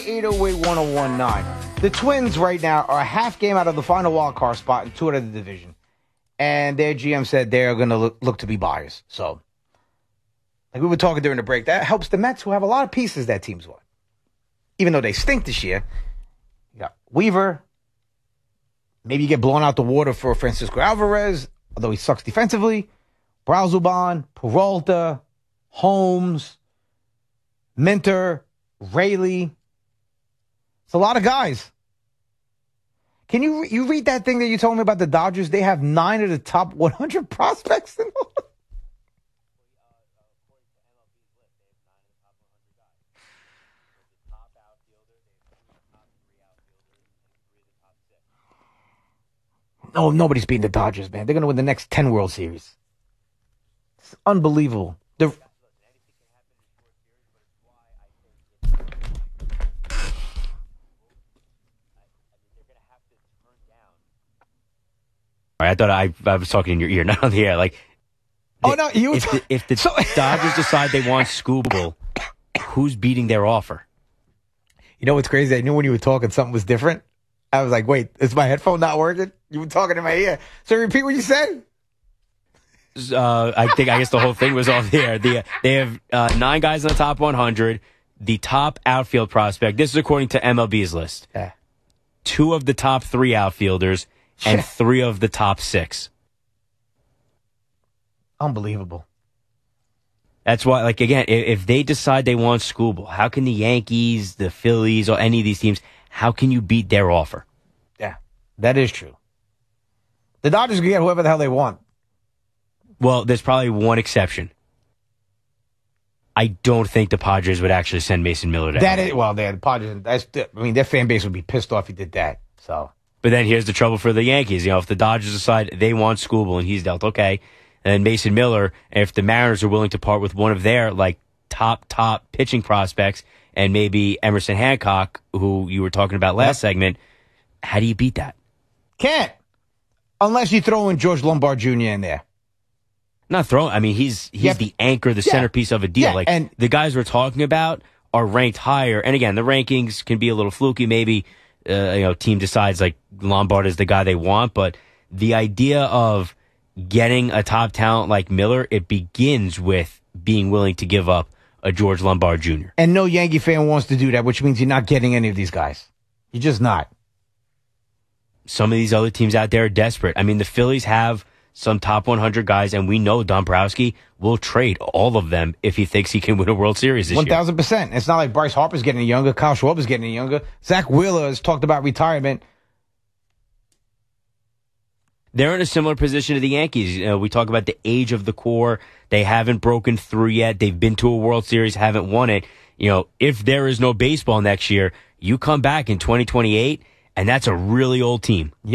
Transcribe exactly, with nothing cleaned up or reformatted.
eight oh eight, one oh one nine. The Twins right now are a half game out of the final wild card spot and two out of the division. And their G M said they're going to look, look to be buyers. So, like we were talking during the break, that helps the Mets, who have a lot of pieces that teams want. Even though they stink this year. You got Weaver. Maybe you get blown out the water for Francisco Alvarez, although he sucks defensively. Brazuban, Peralta, Holmes, Minter, Rayleigh. It's a lot of guys. Can you you read that thing that you told me about the Dodgers? They have nine of the top one hundred prospects in the league. No, nobody's beating the Dodgers, man. They're going to win the next ten World Series. It's unbelievable. They're... I thought I, I was talking in your ear, not on the air. Like, oh, no, you if the, if the so... Dodgers decide they want Skubal, who's beating their offer? You know what's crazy? I knew when you were talking something was different. I was like, wait, is my headphone not working? You were talking in my ear. So repeat what you said. Uh, I think, I guess the whole thing was off the air. The, they have uh, nine guys in the top one hundred. The top outfield prospect, this is according to M L B's list. Yeah. Two of the top three outfielders and three of the top six. Unbelievable. That's why, like, again, if, if they decide they want Skubal, how can the Yankees, the Phillies, or any of these teams, how can you beat their offer? Yeah, that is true. The Dodgers can get whoever the hell they want. Well, there's probably one exception. I don't think the Padres would actually send Mason Miller to that. L A. Is, well, the Padres, that's, I mean, their fan base would be pissed off if he did that. So, but then here's the trouble for the Yankees. You know, if the Dodgers decide they want Skubal and he's dealt, okay, and then Mason Miller, if the Mariners are willing to part with one of their, like, top, top pitching prospects, and maybe Emerson Hancock, who you were talking about last yep. segment, how do you beat that? Can't. Unless you throw in George Lombard Junior in there. Not throwing. I mean, he's he's yep. the anchor, the yeah. centerpiece of a deal. Yeah. Like, and the guys we're talking about are ranked higher. And again, the rankings can be a little fluky. Maybe, uh, you know, team decides like Lombard is the guy they want. But the idea of getting a top talent like Miller, it begins with being willing to give up a George Lombard Junior And no Yankee fan wants to do that, which means you're not getting any of these guys. You're just not. Some of these other teams out there are desperate. I mean, the Phillies have some top one hundred guys, and we know Dombrowski will trade all of them if he thinks he can win a World Series this one thousand percent. year. one thousand percent. It's not like Bryce Harper's getting younger. Kyle Schwarber's getting younger. Zach Wheeler has talked about retirement. They're in a similar position to the Yankees. You know, we talk about the age of the core. They haven't broken through yet. They've been to a World Series, haven't won it. You know, if there is no baseball next year, you come back in twenty twenty-eight, and that's a really old team.